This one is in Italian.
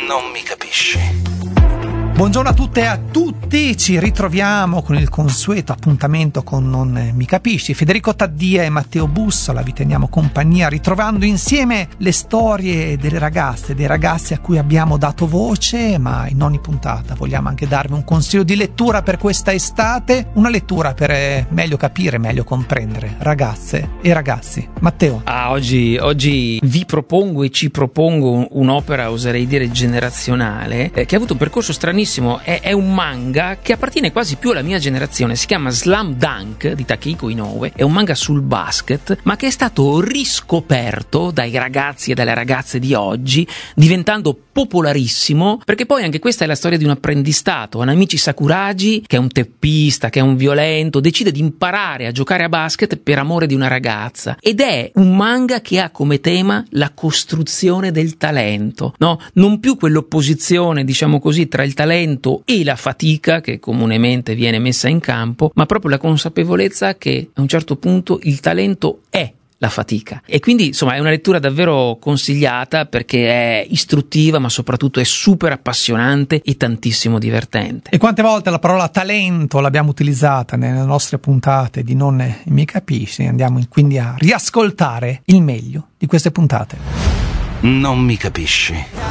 Non mi capisci. Buongiorno a tutte e a tutti, ci ritroviamo con il consueto appuntamento con Non mi capisci. Federico Taddia e Matteo Bussola vi teniamo compagnia ritrovando insieme le storie delle ragazze, dei ragazzi a cui abbiamo dato voce, ma in ogni puntata vogliamo anche darvi un consiglio di lettura per questa estate, una lettura per meglio capire, meglio comprendere ragazze e ragazzi. Matteo. Oggi vi propongo e ci propongo un'opera, oserei dire generazionale, che ha avuto un percorso stranissimo. È un manga che appartiene quasi più alla mia generazione, si chiama Slam Dunk di Takehiko Inoue, è un manga sul basket, ma che è stato riscoperto dai ragazzi e dalle ragazze di oggi, diventando popolarissimo, perché poi anche questa è la storia di un apprendistato. Hanamichi Sakuragi, che è un teppista, che è un violento, decide di imparare a giocare a basket per amore di una ragazza, ed è un manga che ha come tema la costruzione del talento, no? Non più quell'opposizione, diciamo così, tra il talento e la fatica che comunemente viene messa in campo, ma proprio la consapevolezza che a un certo punto il talento è la fatica. E quindi insomma è una lettura davvero consigliata, perché è istruttiva ma soprattutto è super appassionante e tantissimo divertente. E quante volte la parola talento l'abbiamo utilizzata nelle nostre puntate di Non mi capisci? Andiamo quindi a riascoltare il meglio di queste puntate. Non mi capisci.